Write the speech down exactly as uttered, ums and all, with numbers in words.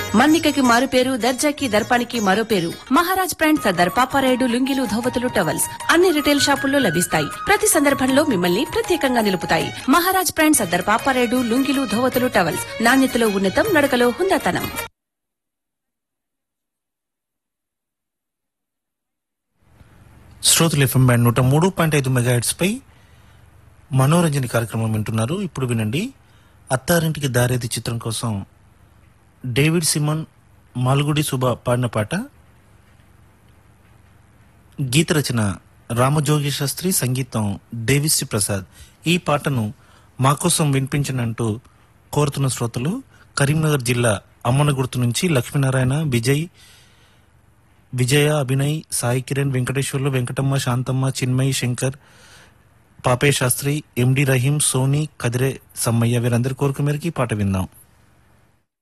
మన్నికకి మారు పేరు, దర్జాకి దర్పానికి మరో పేరు. మహారాజ్ బ్రాండ్ సర్దార్ పాపారాయుడు లుంగీలు, ధోవతులు, టవల్స్ అన్ని రిటైల్ షాపుల్లో లభిస్తాయి. ప్రతి సందర్భంలో మిమ్మల్ని ప్రత్యేకంగా నిలుపుతాయి. మహారాజ్ బ్రాండ్ సర్దార్ పాపారాయుడు లుంగీలు, ధోవతులు, టవల్స్ నాణ్యతలో ఉన్నతం, నడకలో హుందాతనం. శ్రోతలు ఎఫ్ఎం బ్యాండ్ నూట మూడు పాయింట్ ఐదు మెగాహెట్స్ పై మనోరంజన కార్యక్రమం వింటున్నారు. ఇప్పుడు వినండి, అత్తారింటికి దారేది చిత్రం కోసం డేవిడ్ సిమన్, మాల్గుడి సుబ్బ పాడిన పాట. గీత రచన రామజోగి శాస్త్రి, సంగీతం దేవిశ్రీ ప్రసాద్. ఈ పాటను మా కోసం వినిపించనంటూ కోరుతున్న శ్రోతలు కరీంనగర్ జిల్లా అమ్మనగుర్తు నుంచి లక్ష్మీనారాయణ, విజయ్, విజయ, అభినయ్, సాయి కిరణ్, వెంకటేశ్వర్లు, వెంకటమ్మ, శాంతమ్మ, చిన్మయి, శంకర్, పాపే శాస్త్రి, ఎండి రహీం, సోని, కదిరే సమ్మయ్య వీరందరి కోరిక మేరకు ఈ పాట విందాం.